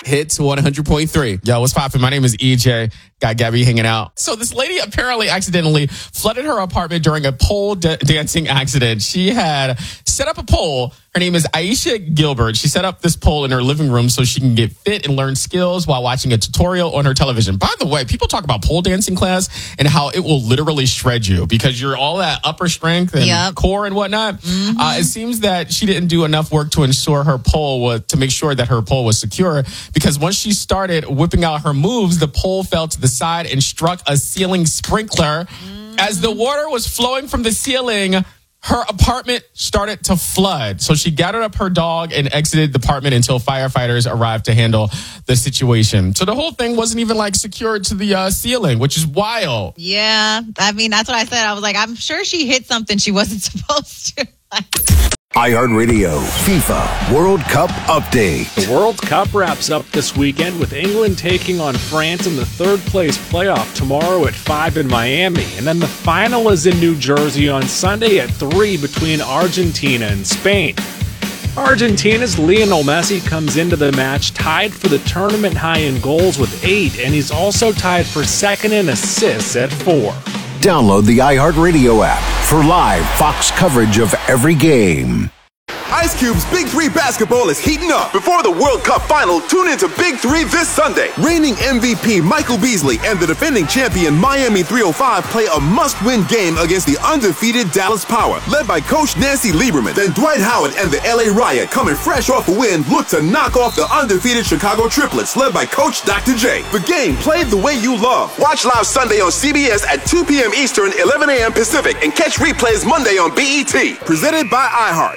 Hits 100.3. Yo, what's poppin'? My name is EJ. Got Gabby hanging out. So this lady apparently accidentally flooded her apartment during a pole dancing accident. She had set up a pole. Her name is Aisha Gilbert. She set up this pole in her living room so she can get fit and learn skills while watching a tutorial on her television. By the way, people talk about pole dancing class and how it will literally shred you because you're all that upper strength and core and whatnot. It seems that she didn't do enough work to ensure her pole to make sure that her pole was secure, because once she started whipping out her moves, the pole fell to the side and struck a ceiling sprinkler. As the water was flowing from the ceiling, her apartment started to flood. So she gathered up her dog and exited the apartment until firefighters arrived to handle the situation. So the whole thing wasn't even secured to the ceiling, which is wild. Yeah. I mean, that's what I said. I was like, I'm sure she hit something she wasn't supposed to. iHeartRadio FIFA World Cup update. The World Cup wraps up this weekend with England taking on France in the third place playoff tomorrow at 5 in Miami. And then the final is in New Jersey on Sunday at 3 between Argentina and Spain. Argentina's Lionel Messi comes into the match tied for the tournament high in goals with 8, and he's also tied for second in assists at 4. Download the iHeartRadio app for live Fox coverage of every game. Ice Cube's Big 3 basketball is heating up. Before the World Cup final, tune into Big 3 this Sunday. Reigning MVP Michael Beasley and the defending champion Miami 305 play a must-win game against the undefeated Dallas Power, led by Coach Nancy Lieberman. Then Dwight Howard and the LA Riot, coming fresh off a win, look to knock off the undefeated Chicago Triplets, led by Coach Dr. J. The game played the way you love. Watch live Sunday on CBS at 2 p.m. Eastern, 11 a.m. Pacific, and catch replays Monday on BET. Presented by iHeart.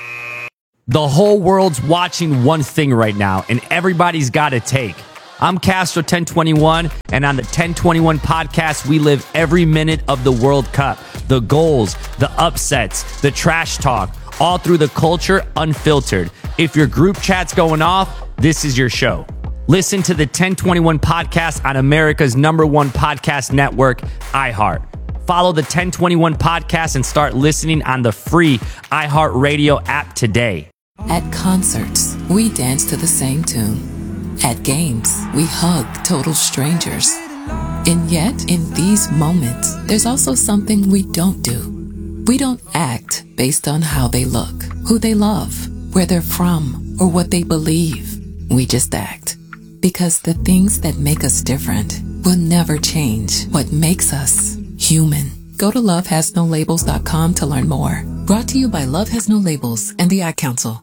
The whole world's watching one thing right now, and everybody's got a take. I'm Castro 1021, and on the 1021 podcast, we live every minute of the World Cup. The goals, the upsets, the trash talk, all through the culture, unfiltered. If your group chat's going off, this is your show. Listen to the 1021 podcast on America's #1 podcast network, iHeart. Follow the 1021 podcast and start listening on the free iHeartRadio app today. At concerts, we dance to the same tune. At games, we hug total strangers. And yet, in these moments, there's also something we don't do. We don't act based on how they look, who they love, where they're from, or what they believe. We just act. Because the things that make us different will never change what makes us human. Go to lovehasnolabels.com to learn more. Brought to you by Love Has No Labels and the Ad Council.